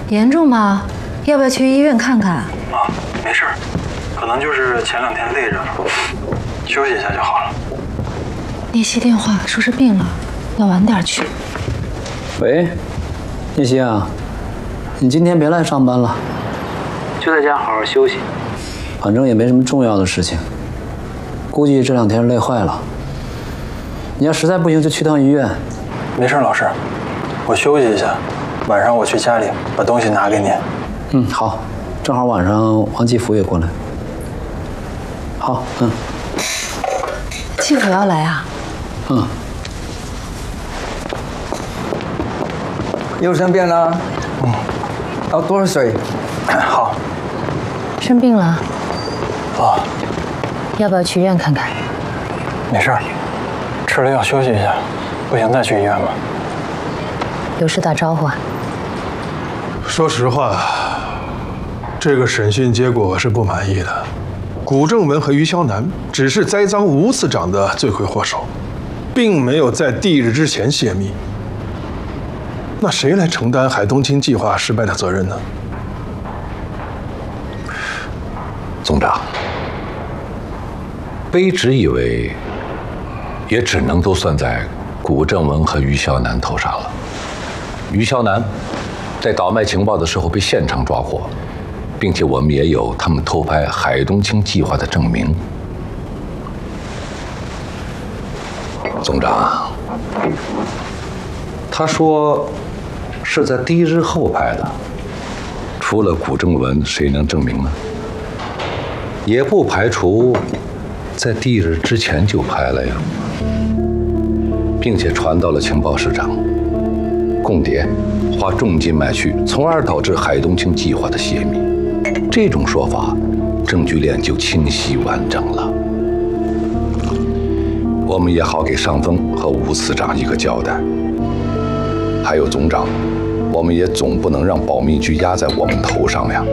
严重吗？要不要去医院看看？ 啊，没事，可能就是前2天累着了，休息一下就好了。 聂西电话说是病了，要晚点去。 喂，聂西啊，你今天别来上班了，就在家好好休息。反正也没什么重要的事情，估计这2天累坏了。你要实在不行就去趟医院。 没事，老师，我休息一下，晚上我去家里把东西拿给您。 嗯，好，正好晚上王继福也过来。好， 继福要来啊？ 又生病了？要多少水？ 好。 生病了？ 哦。 要不要去医院看看？ 没事，吃了药休息一下，不行再去医院吧。 有事打招呼啊？ 说实话，这个审讯结果我是不满意的。古正文和于肖楠只是栽赃吴次长的罪魁祸首，并没有在地日之前泄密。那谁来承担海东青计划失败的责任呢？ 总长，卑职以为，也只能都算在古正文和于肖楠头上了。于肖楠在倒卖情报的时候被现场抓获，并且我们也有他们偷拍海东青计划的证明。总长，他说是在第1日后拍的，除了古正文，谁能证明呢？也不排除在第1日之前就拍了呀，并且传到了情报室长，共谍花重金买去，从而导致海东青计划的泄密。这种说法，证据链就清晰完整了。我们也好给尚峰和吴次长一个交代。还有总长，我们也总不能让保密局压在我们头上呀。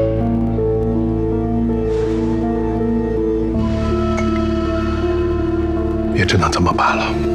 也只能这么办了。